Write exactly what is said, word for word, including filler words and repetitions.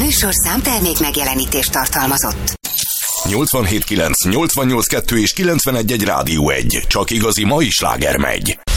műsorszám termék megjelenítést tartalmazott. nyolcvanhét kilenc, nyolcvannyolc kettő és kilencvenegy egy Rádió egy. Csak igazi mai sláger megy.